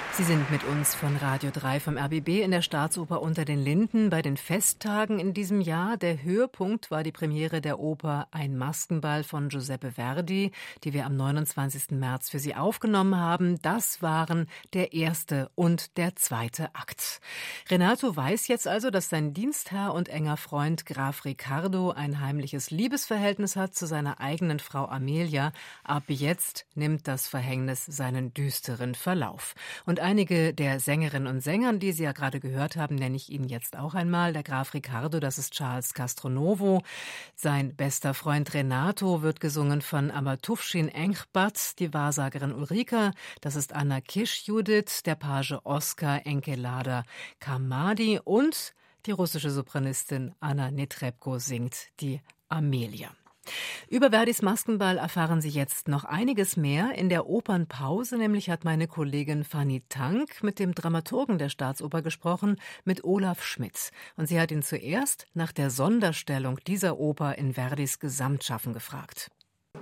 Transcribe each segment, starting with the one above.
Sie sind mit uns von Radio 3 vom RBB in der Staatsoper Unter den Linden bei den Festtagen in diesem Jahr. Der Höhepunkt war die Premiere der Oper Ein Maskenball von Giuseppe Verdi, die wir am 29. März für Sie aufgenommen haben. Das waren der erste und der zweite Akt. Renato weiß jetzt also, dass sein Dienstherr und enger Freund Graf Riccardo ein heimliches Liebesverhältnis hat zu seiner eigenen Frau Amelia. Ab jetzt nimmt das Verhängnis seinen düsteren Verlauf. Und einige der Sängerinnen und Sängern, die Sie ja gerade gehört haben, nenne ich Ihnen jetzt auch einmal. Der Graf Riccardo, das ist Charles Castronovo. Sein bester Freund Renato wird gesungen von Amatufshin Enchbat, die Wahrsagerin Ulrika, das ist Anna Kisch-Judith, der Page Oskar Enkelada Kamadi und die russische Sopranistin Anna Netrebko singt die Amelia. Über Verdis Maskenball erfahren Sie jetzt noch einiges mehr. In der Opernpause nämlich hat meine Kollegin Fanny Tank mit dem Dramaturgen der Staatsoper gesprochen, mit Olaf Schmidt. Und sie hat ihn zuerst nach der Sonderstellung dieser Oper in Verdis Gesamtschaffen gefragt.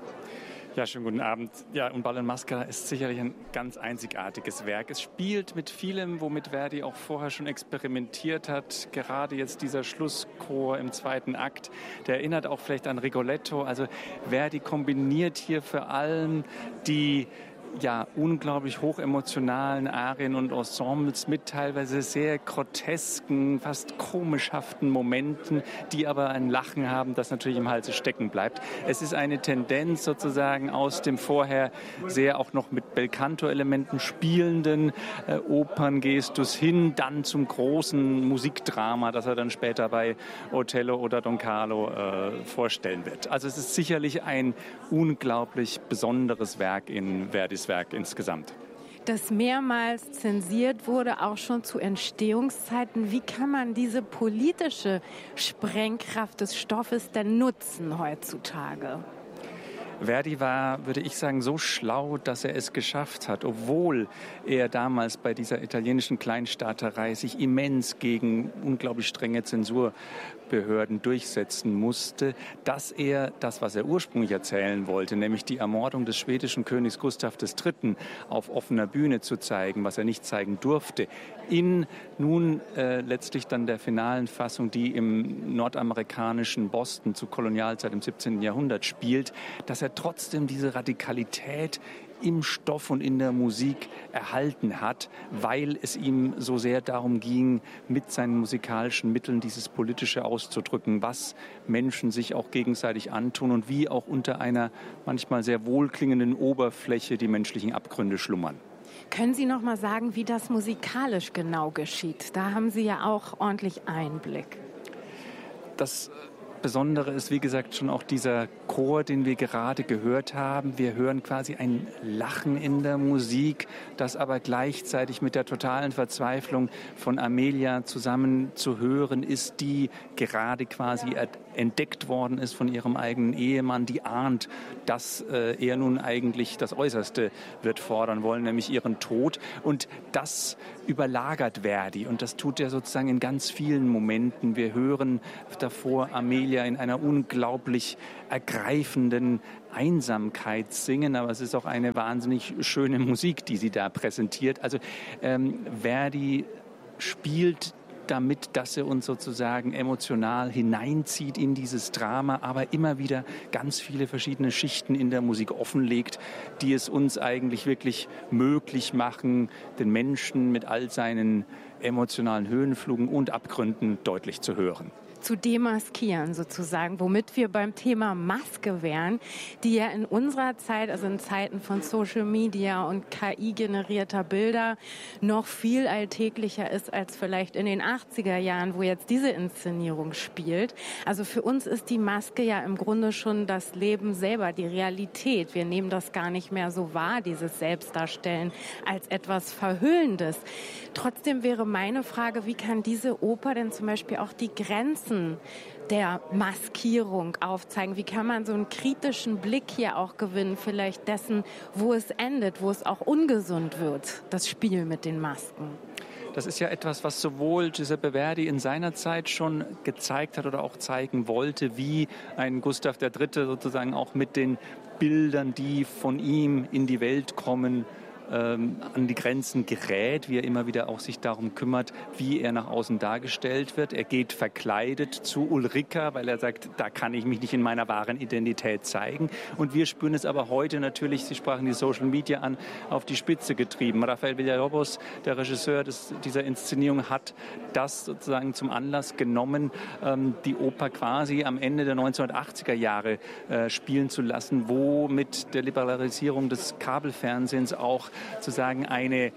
Ja, schönen guten Abend. Ja, Un ballo in maschera ist sicherlich ein ganz einzigartiges Werk. Es spielt mit vielem, womit Verdi auch vorher schon experimentiert hat. Gerade jetzt dieser Schlusschor im zweiten Akt, der erinnert auch vielleicht an Rigoletto. Also Verdi kombiniert hier vor allem die unglaublich hochemotionalen Arien und Ensembles mit teilweise sehr grotesken, fast komischhaften Momenten, die aber ein Lachen haben, das natürlich im Halse stecken bleibt. Es ist eine Tendenz sozusagen aus dem vorher sehr auch noch mit Belcanto-Elementen spielenden Operngestus hin, dann zum großen Musikdrama, das er dann später bei Otello oder Don Carlo vorstellen wird. Also es ist sicherlich ein unglaublich besonderes Werk in Verdis Werk insgesamt. Das mehrmals zensiert wurde, auch schon zu Entstehungszeiten. Wie kann man diese politische Sprengkraft des Stoffes denn nutzen heutzutage? Verdi war, würde ich sagen, so schlau, dass er es geschafft hat, obwohl er damals bei dieser italienischen Kleinstaaterei sich immens gegen unglaublich strenge Zensurbehörden durchsetzen musste, dass er das, was er ursprünglich erzählen wollte, nämlich die Ermordung des schwedischen Königs Gustav III. Auf offener Bühne zu zeigen, was er nicht zeigen durfte, in nun letztlich dann der finalen Fassung, die im nordamerikanischen Boston zur Kolonialzeit im 17. Jahrhundert spielt, dass er trotzdem diese Radikalität im Stoff und in der Musik erhalten hat, weil es ihm so sehr darum ging, mit seinen musikalischen Mitteln dieses Politische auszudrücken, was Menschen sich auch gegenseitig antun und wie auch unter einer manchmal sehr wohlklingenden Oberfläche die menschlichen Abgründe schlummern. Können Sie noch mal sagen, wie das musikalisch genau geschieht? Da haben Sie ja auch ordentlich Einblick. Das Besondere ist, wie gesagt, schon auch dieser Chor, den wir gerade gehört haben. Wir hören quasi ein Lachen in der Musik, das aber gleichzeitig mit der totalen Verzweiflung von Amelia zusammen zu hören ist, die gerade quasi entdeckt worden ist von ihrem eigenen Ehemann, die ahnt, dass er nun eigentlich das Äußerste wird fordern wollen, nämlich ihren Tod. Und das überlagert Verdi und das tut er sozusagen in ganz vielen Momenten. Wir hören davor Amelia in einer unglaublich ergreifenden Einsamkeit singen, aber es ist auch eine wahnsinnig schöne Musik, die sie da präsentiert. Also Verdi spielt damit, dass er uns sozusagen emotional hineinzieht in dieses Drama, aber immer wieder ganz viele verschiedene Schichten in der Musik offenlegt, die es uns eigentlich wirklich möglich machen, den Menschen mit all seinen emotionalen Höhenflügen und Abgründen deutlich zu hören. Zu demaskieren sozusagen, womit wir beim Thema Maske wären, die ja in unserer Zeit, also in Zeiten von Social Media und KI-generierter Bilder, noch viel alltäglicher ist als vielleicht in den 80er Jahren, wo jetzt diese Inszenierung spielt. Also für uns ist die Maske ja im Grunde schon das Leben selber, die Realität. Wir nehmen das gar nicht mehr so wahr, dieses Selbstdarstellen, als etwas Verhüllendes. Trotzdem wäre meine Frage, wie kann diese Oper denn zum Beispiel auch die Grenzen der Maskierung aufzeigen? Wie kann man so einen kritischen Blick hier auch gewinnen, vielleicht dessen, wo es endet, wo es auch ungesund wird, das Spiel mit den Masken? Das ist ja etwas, was sowohl Giuseppe Verdi in seiner Zeit schon gezeigt hat oder auch zeigen wollte, wie ein Gustav III. Sozusagen auch mit den Bildern, die von ihm in die Welt kommen, an die Grenzen gerät, wie er immer wieder auch sich darum kümmert, wie er nach außen dargestellt wird. Er geht verkleidet zu Ulrika, weil er sagt, da kann ich mich nicht in meiner wahren Identität zeigen. Und wir spüren es aber heute natürlich, Sie sprachen die Social Media an, auf die Spitze getrieben. Rafael Villalobos, der Regisseur dieser Inszenierung, hat das sozusagen zum Anlass genommen, die Oper quasi am Ende der 1980er Jahre spielen zu lassen, wo mit der Liberalisierung des Kabelfernsehens auch sozusagen ein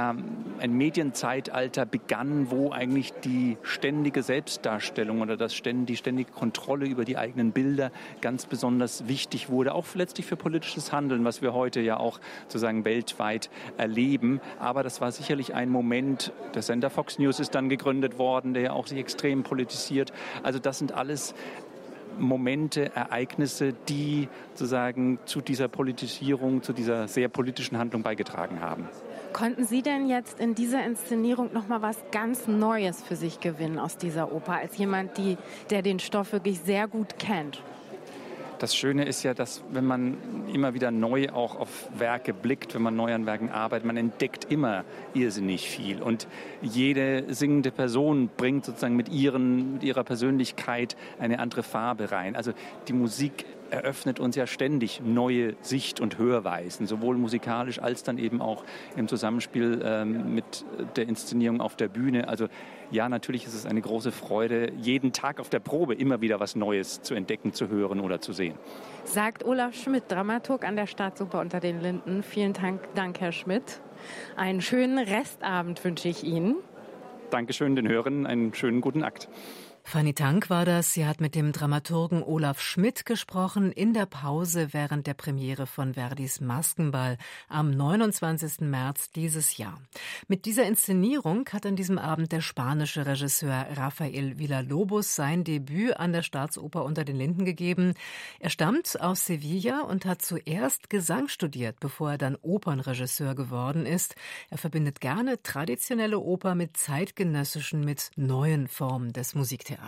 Medienzeitalter begann, wo eigentlich die ständige Selbstdarstellung oder die ständige Kontrolle über die eigenen Bilder ganz besonders wichtig wurde, auch letztlich für politisches Handeln, was wir heute ja auch sozusagen weltweit erleben. Aber das war sicherlich ein Moment, der Sender Fox News ist dann gegründet worden, der ja auch sich extrem politisiert. Also das sind alles Momente, Ereignisse, die sozusagen zu dieser Politisierung, zu dieser sehr politischen Handlung beigetragen haben. Konnten Sie denn jetzt in dieser Inszenierung noch mal was ganz Neues für sich gewinnen aus dieser Oper, als jemand, der den Stoff wirklich sehr gut kennt? Das Schöne ist ja, dass wenn man immer wieder neu auch auf Werke blickt, wenn man neu an Werken arbeitet, man entdeckt immer irrsinnig viel. Und jede singende Person bringt sozusagen mit ihrer Persönlichkeit eine andere Farbe rein. Also die Musik eröffnet uns ja ständig neue Sicht- und Hörweisen, sowohl musikalisch als dann eben auch im Zusammenspiel mit der Inszenierung auf der Bühne. Also ja, natürlich ist es eine große Freude, jeden Tag auf der Probe immer wieder was Neues zu entdecken, zu hören oder zu sehen. Sagt Olaf Schmidt, Dramaturg an der Staatsoper unter den Linden. Vielen Dank, Herr Schmidt. Einen schönen Restabend wünsche ich Ihnen. Dankeschön den Hörern, einen schönen guten Akt. Fanny Tank war das. Sie hat mit dem Dramaturgen Olaf Schmidt gesprochen in der Pause während der Premiere von Verdis Maskenball am 29. März dieses Jahr. Mit dieser Inszenierung hat an diesem Abend der spanische Regisseur Rafael Villalobos sein Debüt an der Staatsoper unter den Linden gegeben. Er stammt aus Sevilla und hat zuerst Gesang studiert, bevor er dann Opernregisseur geworden ist. Er verbindet gerne traditionelle Oper mit zeitgenössischen, mit neuen Formen des Musiktheaters.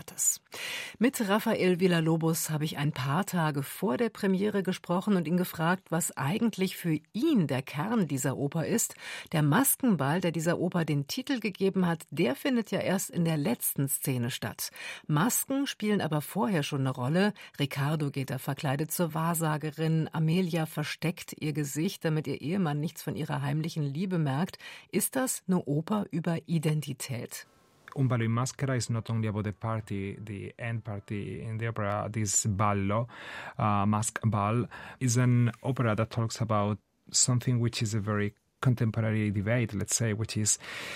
Mit Rafael Villalobos habe ich ein paar Tage vor der Premiere gesprochen und ihn gefragt, was eigentlich für ihn der Kern dieser Oper ist. Der Maskenball, der dieser Oper den Titel gegeben hat, der findet ja erst in der letzten Szene statt. Masken spielen aber vorher schon eine Rolle. Ricardo geht da verkleidet zur Wahrsagerin. Amelia versteckt ihr Gesicht, damit ihr Ehemann nichts von ihrer heimlichen Liebe merkt. Ist das eine Oper über Identität? Un ballo in maschera is not only about the party, the end party in the opera. This ballo, mask ball, is an opera that talks about something which is a very contemporary debate, let's say, which is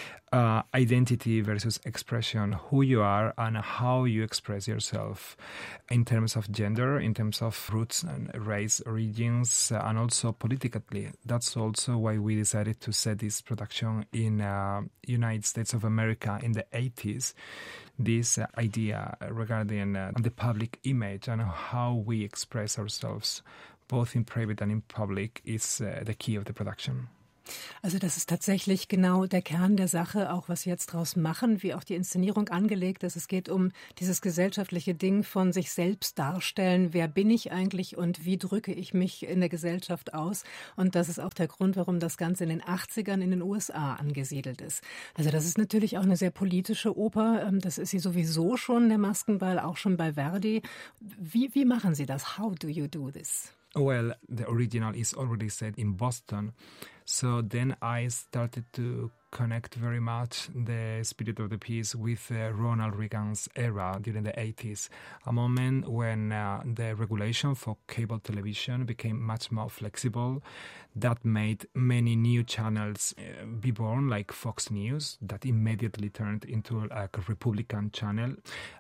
identity versus expression, who you are and how you express yourself in terms of gender, in terms of roots and race, origins, and also politically. That's also why we decided to set this production in United States of America in the 80s. This idea regarding the public image and how we express ourselves, both in private and in public, is the key of the production. Also das ist tatsächlich genau der Kern der Sache, auch was wir jetzt draus machen, wie auch die Inszenierung angelegt ist. Es geht um dieses gesellschaftliche Ding von sich selbst darstellen. Wer bin ich eigentlich und wie drücke ich mich in der Gesellschaft aus? Und das ist auch der Grund, warum das Ganze in den 80ern in den USA angesiedelt ist. Also das ist natürlich auch eine sehr politische Oper. Das ist sie sowieso schon, der Maskenball, auch schon bei Verdi. Wie machen Sie das? How do you do this? Well, the original is already set in Boston. So then I started to connect very much the spirit of the piece with Ronald Reagan's era during the 80s, a moment when the regulation for cable television became much more flexible. That made many new channels be born, like Fox News, that immediately turned into a Republican channel.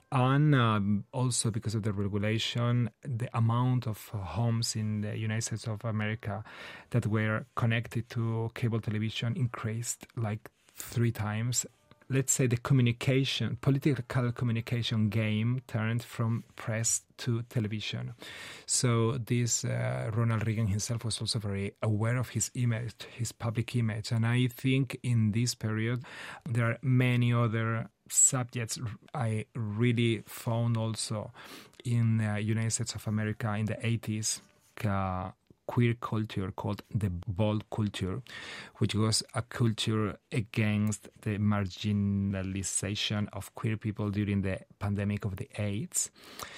And also because of the regulation, the amount of homes in the United States of America that were connected to cable television increased like 3 times. Let's say the political communication game turned from press to television. So this Ronald Reagan himself was also very aware of his image, his public image. And I think in this period, there are many other subjects I really found also in the United States of America in the 80s. queer culture called the bold culture, which was a culture against the marginalization of queer people during the pandemic of the AIDS.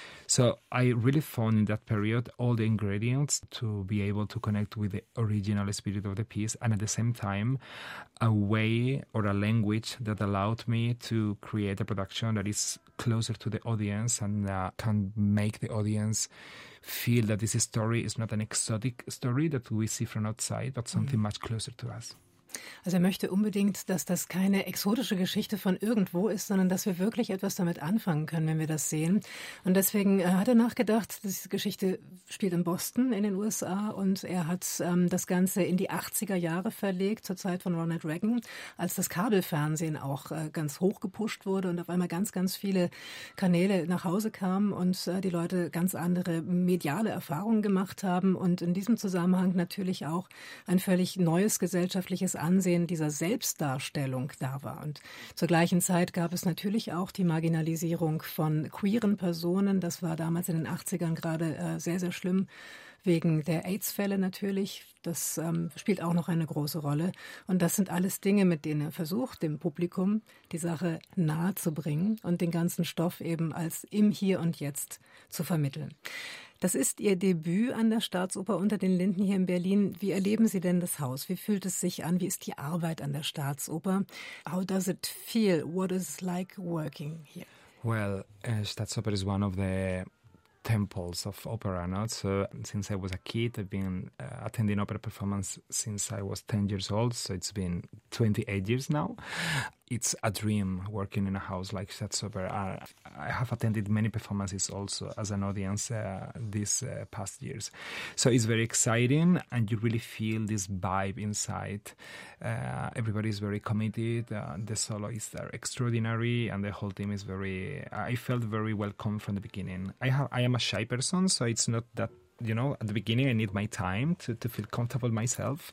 So I really found in that period all the ingredients to be able to connect with the original spirit of the piece, and at the same time a way or a language that allowed me to create a production that is closer to the audience and can make the audience feel that this story is not an exotic story that we see from outside, but something much closer to us. Also er möchte unbedingt, dass das keine exotische Geschichte von irgendwo ist, sondern dass wir wirklich etwas damit anfangen können, wenn wir das sehen. Und deswegen hat er nachgedacht, diese Geschichte spielt in Boston in den USA und er hat das Ganze in die 80er Jahre verlegt, zur Zeit von Ronald Reagan, als das Kabelfernsehen auch ganz hoch gepusht wurde und auf einmal ganz, ganz viele Kanäle nach Hause kamen und die Leute ganz andere mediale Erfahrungen gemacht haben und in diesem Zusammenhang natürlich auch ein völlig neues gesellschaftliches Ansehen dieser Selbstdarstellung da war. Und zur gleichen Zeit gab es natürlich auch die Marginalisierung von queeren Personen. Das war damals in den 80ern gerade sehr, sehr schlimm, wegen der AIDS-Fälle natürlich. Das spielt auch noch eine große Rolle. Und das sind alles Dinge, mit denen er versucht, dem Publikum die Sache nahe zu bringen und den ganzen Stoff eben als im Hier und Jetzt zu vermitteln. Das ist Ihr Debüt an der Staatsoper unter den Linden hier in Berlin. Wie erleben Sie denn das Haus? Wie fühlt es sich an? Wie ist die Arbeit an der Staatsoper? How does it feel? What is it like working here? Well, Staatsoper is one of the temples of opera, no? So since I was a kid, I've been attending opera performance since I was 10 years old, so it's been 28 years now. It's a dream working in a house like Staatsoper. I have attended many performances also as an audience these past years. So it's very exciting and you really feel this vibe inside. Everybody is very committed. The soloists are extraordinary and the whole team is I felt very welcome from the beginning. I am a shy person, so it's not that at the beginning I need my time to feel comfortable myself.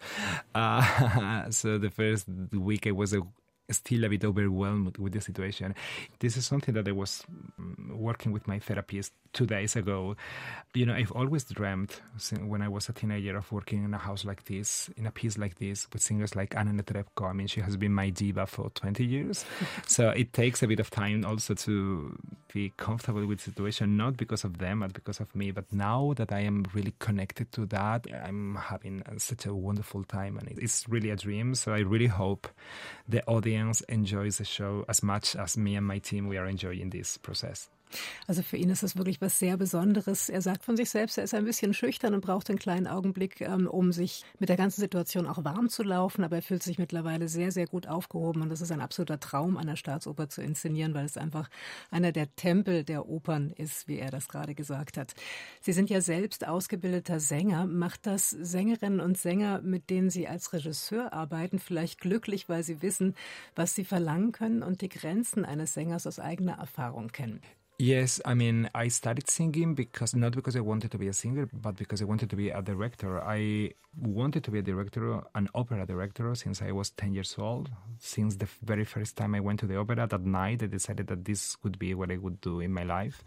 So the first week I was still a bit overwhelmed with the situation. This is something that I was working with my therapist 2 days ago. I've always dreamt when I was a teenager of working in a house like this, in a piece like this, with singers like Anna Netrebko. I mean, she has been my diva for 20 years. So it takes a bit of time also to be comfortable with the situation, not because of them, but because of me. But now that I am really connected to that, I'm having such a wonderful time. And it's really a dream. So I really hope the audience enjoys the show as much as me and my team, we are enjoying this process. Also für ihn ist das wirklich was sehr Besonderes. Er sagt von sich selbst, er ist ein bisschen schüchtern und braucht einen kleinen Augenblick, um sich mit der ganzen Situation auch warm zu laufen. Aber er fühlt sich mittlerweile sehr, sehr gut aufgehoben. Und das ist ein absoluter Traum, an der Staatsoper zu inszenieren, weil es einfach einer der Tempel der Opern ist, wie er das gerade gesagt hat. Sie sind ja selbst ausgebildeter Sänger. Macht das Sängerinnen und Sänger, mit denen Sie als Regisseur arbeiten, vielleicht glücklich, weil sie wissen, was sie verlangen können und die Grenzen eines Sängers aus eigener Erfahrung kennen? Yes, I mean, I started singing not because I wanted to be a singer, but because I wanted to be a director. I wanted to be an opera director since I was 10 years old. Since the very first time I went to the opera that night, I decided that this would be what I would do in my life.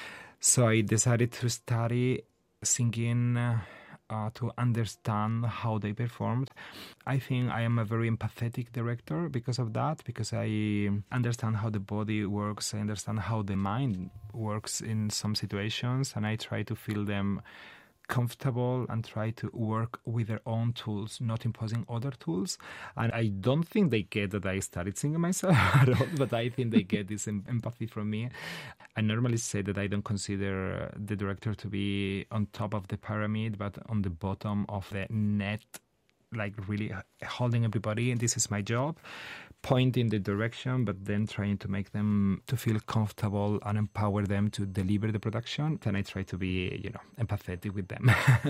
So I decided to study singing to understand how they performed. I think I am a very empathetic director because of that, because I understand how the body works, I understand how the mind works in some situations, and I try to feel them comfortable and try to work with their own tools, not imposing other tools. And I don't think they get that I started singing myself at all, but I think they get this empathy from me. I normally say that I don't consider the director to be on top of the pyramid, but on the bottom of the net, like really holding everybody. And this is my job, pointing the direction, but then trying to make them to feel comfortable and empower them to deliver the production. Then I try to be, empathetic with them.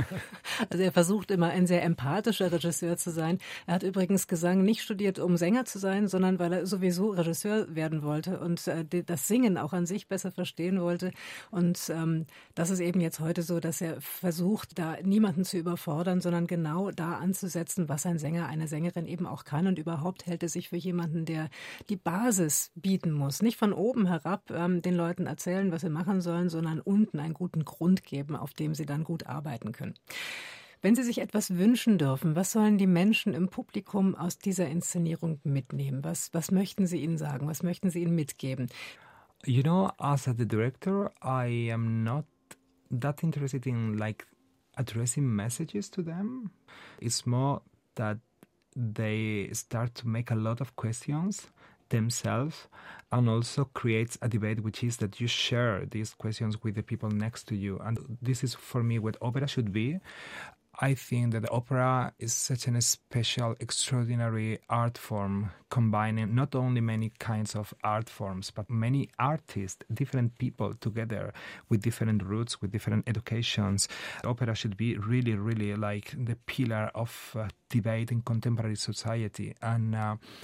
Also er versucht immer ein sehr empathischer Regisseur zu sein. Er hat übrigens Gesang nicht studiert, um Sänger zu sein, sondern weil er sowieso Regisseur werden wollte und das Singen auch an sich besser verstehen wollte. Und das ist eben jetzt heute so, dass er versucht, da niemanden zu überfordern, sondern genau da anzusetzen, was ein Sänger, eine Sängerin eben auch kann. Und überhaupt hält er sich für jemanden, der die Basis bieten muss. Nicht von oben herab den Leuten erzählen, was sie machen sollen, sondern unten einen guten Grund geben, auf dem sie dann gut arbeiten können. Wenn Sie sich etwas wünschen dürfen, was sollen die Menschen im Publikum aus dieser Inszenierung mitnehmen? Was möchten Sie ihnen sagen? Was möchten Sie ihnen mitgeben? You know, as the director, I am not that interested in like addressing messages to them. It's more that they start to make a lot of questions themselves and also creates a debate, which is that you share these questions with the people next to you. And this is for me what opera should be. I think that the opera is such a special, extraordinary art form, combining not only many kinds of art forms, but many artists, different people together with different roots, with different educations. Opera should be really, really like the pillar of debate in contemporary society. And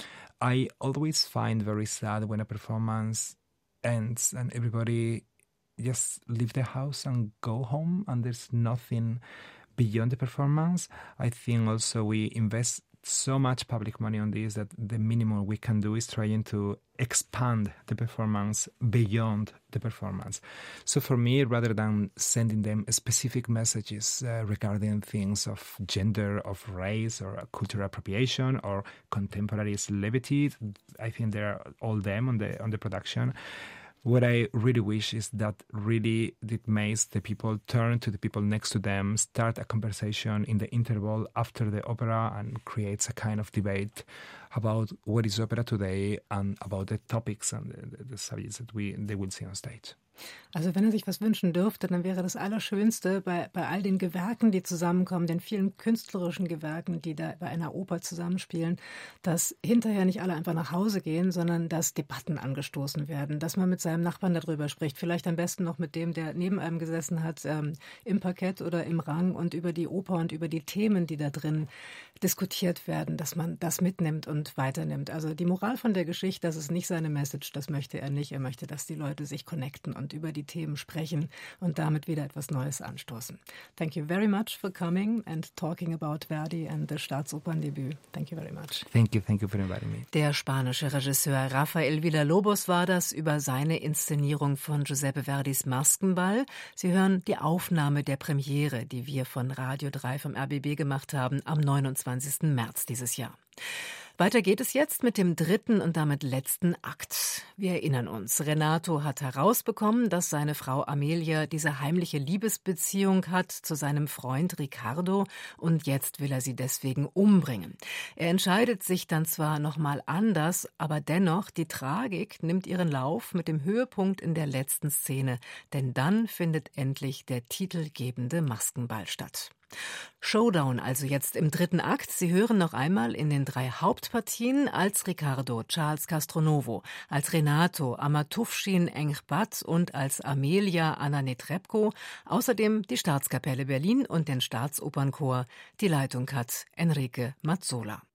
I always find very sad when a performance ends and everybody just leave the house and go home and there's nothing beyond the performance. I think also we invest so much public money on this that the minimum we can do is trying to expand the performance beyond the performance. So for me, rather than sending them specific messages regarding things of gender, of race, or cultural appropriation, or contemporary levity, I think they're all them on the production. What I really wish is that really it makes the people turn to the people next to them, start a conversation in the interval after the opera and creates a kind of debate about what is opera today and about the topics and the subjects that they will see on stage. Also wenn er sich was wünschen dürfte, dann wäre das Allerschönste bei all den Gewerken, die zusammenkommen, den vielen künstlerischen Gewerken, die da bei einer Oper zusammenspielen, dass hinterher nicht alle einfach nach Hause gehen, sondern dass Debatten angestoßen werden, dass man mit seinem Nachbarn darüber spricht, vielleicht am besten noch mit dem, der neben einem gesessen hat, im Parkett oder im Rang und über die Oper und über die Themen, die da drin diskutiert werden, dass man das mitnimmt und weiternimmt. Also die Moral von der Geschichte, das ist nicht seine Message, das möchte er nicht. Er möchte, dass die Leute sich connecten und über die Themen sprechen und damit wieder etwas Neues anstoßen. Thank you very much for coming and talking about Verdi and the Staatsoperndebüt. Thank you very much. Thank you for inviting me. Der spanische Regisseur Rafael Villalobos war das über seine Inszenierung von Giuseppe Verdis Maskenball. Sie hören die Aufnahme der Premiere, die wir von Radio 3 vom RBB gemacht haben, am 29. März dieses Jahr. Weiter geht es jetzt mit dem dritten und damit letzten Akt. Wir erinnern uns, Renato hat herausbekommen, dass seine Frau Amelia diese heimliche Liebesbeziehung hat zu seinem Freund Riccardo und jetzt will er sie deswegen umbringen. Er entscheidet sich dann zwar nochmal anders, aber dennoch, die Tragik nimmt ihren Lauf mit dem Höhepunkt in der letzten Szene, denn dann findet endlich der titelgebende Maskenball statt. Showdown also jetzt im dritten Akt. Sie hören noch einmal in den 3 Hauptpartien als Riccardo Charles Castronovo, als Renato Amatufshin Enghbat und als Amelia Anna Netrebko, außerdem die Staatskapelle Berlin und den Staatsopernchor. Die Leitung hat Enrique Mazzola.